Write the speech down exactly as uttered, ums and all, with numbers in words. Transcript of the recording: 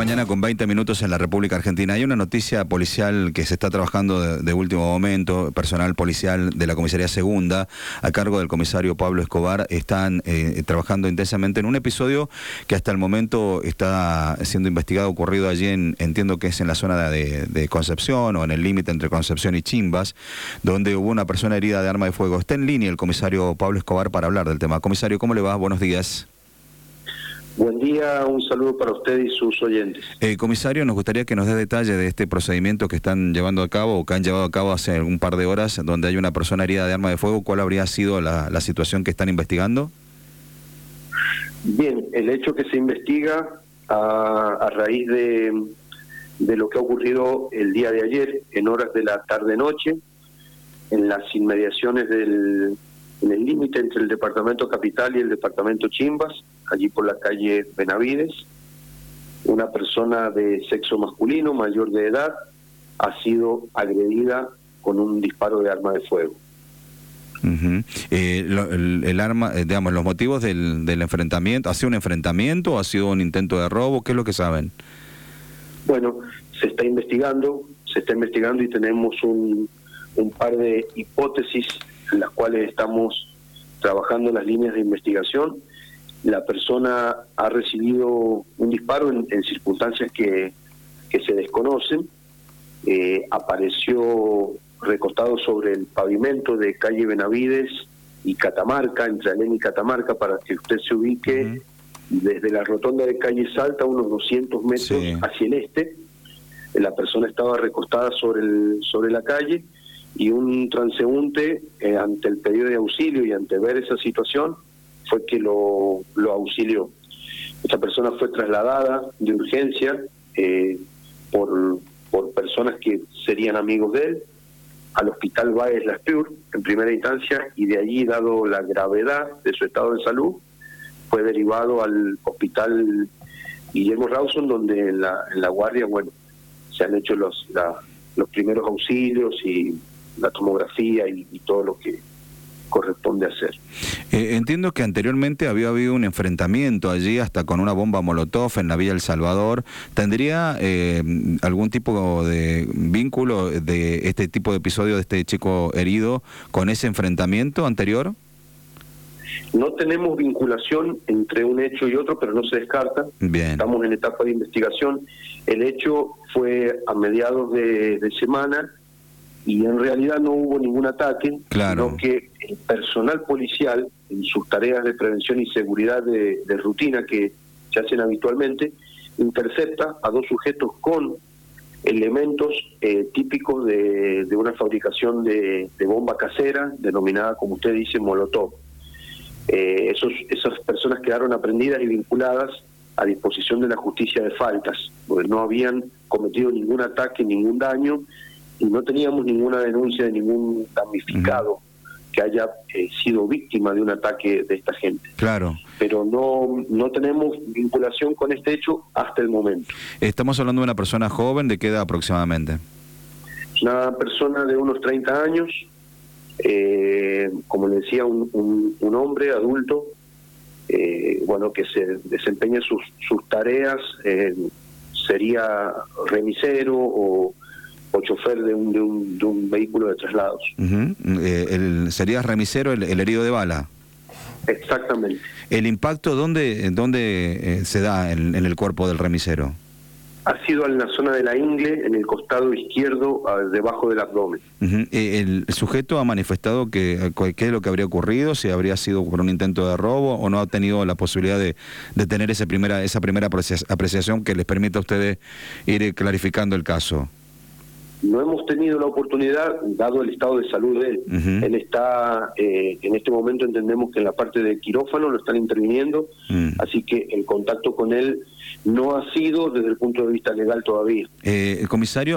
mañana con veinte minutos en la República Argentina. Hay una noticia policial que se está trabajando de, de último momento. Personal policial de la Comisaría Segunda, a cargo del comisario Pablo Escobar, están eh, trabajando intensamente en un episodio que hasta el momento está siendo investigado, ocurrido allí en, entiendo que es en la zona de, de Concepción o en el límite entre Concepción y Chimbas, donde hubo una persona herida de arma de fuego. Está en línea el comisario Pablo Escobar para hablar del tema. Comisario, ¿cómo le va? Buenos días. Buen día, un saludo para usted y sus oyentes. Eh, comisario, nos gustaría que nos dé detalle de este procedimiento que están llevando a cabo o que han llevado a cabo hace un par de horas, donde hay una persona herida de arma de fuego. ¿Cuál habría sido la, la situación que están investigando? Bien, el hecho que se investiga a, a raíz de, de lo que ha ocurrido el día de ayer, en horas de la tarde-noche, en las inmediaciones del en el límite entre el departamento Capital y el departamento Chimbas, allí por la calle Benavides, una persona de sexo masculino, mayor de edad, ha sido agredida con un disparo de arma de fuego. Uh-huh. eh, lo, el, el arma, eh, digamos, los motivos del, del enfrentamiento, ¿ha sido un enfrentamiento o ha sido un intento de robo? ¿Qué es lo que saben? Bueno, se está investigando, se está investigando y tenemos un, un par de hipótesis en las cuales estamos trabajando las líneas de investigación. La persona ha recibido un disparo en, en circunstancias que, que se desconocen, eh, apareció recostado sobre el pavimento de calle Benavides y Catamarca, entre Alén y Catamarca, para que usted se ubique, uh-huh. desde la rotonda de calle Salta, unos doscientos metros sí. hacia el este. La persona estaba recostada sobre, el, sobre la calle, y un transeúnte, eh, ante el pedido de auxilio y ante ver esa situación, fue que lo, lo auxilió. Esta persona fue trasladada de urgencia eh, por, por personas que serían amigos de él al Hospital Báez Las Piur, en primera instancia, y de allí, dado la gravedad de su estado de salud, fue derivado al Hospital Guillermo Rawson, donde en la, en la guardia, bueno, se han hecho los, la, los primeros auxilios y la tomografía y, y todo lo que corresponde hacer. Eh, entiendo que anteriormente había habido un enfrentamiento allí hasta con una bomba molotov en la Villa El Salvador. ¿Tendría eh, algún tipo de vínculo de este tipo de episodio de este chico herido con ese enfrentamiento anterior? No tenemos vinculación entre un hecho y otro, pero no se descarta. Bien. Estamos en etapa de investigación. El hecho fue a mediados de, de semana, y en realidad no hubo ningún ataque, claro. sino que el personal policial, en sus tareas de prevención y seguridad de, de rutina que se hacen habitualmente, intercepta a dos sujetos con elementos eh, típicos de, de una fabricación de, de bomba casera, denominada, como usted dice, molotov. Eh, esos, esas personas quedaron aprendidas y vinculadas a disposición de la justicia de faltas, porque no habían cometido ningún ataque, ningún daño, y no teníamos ninguna denuncia de ningún damnificado uh-huh. que haya eh, sido víctima de un ataque de esta gente. Claro. Pero no no tenemos vinculación con este hecho hasta el momento. Estamos hablando de una persona joven, ¿de qué edad aproximadamente? Una persona de unos treinta años, eh, como le decía, un, un, un hombre adulto, eh, bueno, que se desempeña sus, sus tareas, eh, sería remisero o o chofer de un, de un, de un vehículo de traslados. Uh-huh. eh, el, ¿Sería remisero el, el herido de bala? Exactamente. ¿El impacto dónde, dónde eh, se da en, en el cuerpo del remisero? Ha sido en la zona de la ingle, en el costado izquierdo, a, debajo del abdomen. Uh-huh. eh, ¿El sujeto ha manifestado que qué es lo que habría ocurrido, si habría sido por un intento de robo o no ha tenido la posibilidad de, de tener ese primera, esa primera apreciación que les permita a ustedes ir clarificando el caso? No hemos tenido la oportunidad, dado el estado de salud de él. Uh-huh. Él está, eh, en este momento entendemos que en la parte de quirófano lo están interviniendo, uh-huh. así que el contacto con él no ha sido desde el punto de vista legal todavía. Eh, comisario,